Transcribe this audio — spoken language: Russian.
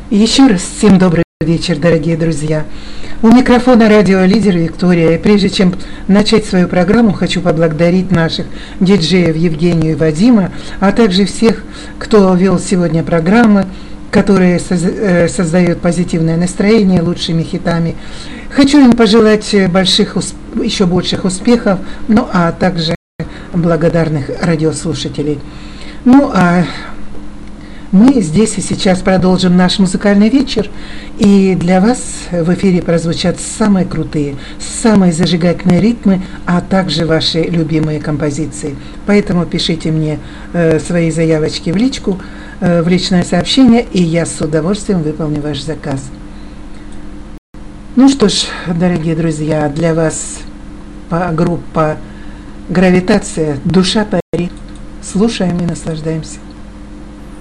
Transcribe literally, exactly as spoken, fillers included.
Еще раз всем добрый вечер, дорогие друзья. У микрофона радиолидер Виктория. И прежде чем начать свою программу, хочу поблагодарить наших диджеев Евгению и Вадима, а также всех, кто вел сегодня программы, которые создают позитивное настроение лучшими хитами. Хочу им пожелать больших, еще больших успехов, ну а также благодарных радиослушателей. Ну а мы здесь и сейчас продолжим наш музыкальный вечер, и для вас в эфире прозвучат самые крутые, самые зажигательные ритмы, а также ваши любимые композиции. Поэтому пишите мне э, свои заявочки в личку, э, в личное сообщение, и я с удовольствием выполню ваш заказ. Ну что ж, дорогие друзья, для вас группа «Гравитация», «Душа пари». Слушаем и наслаждаемся.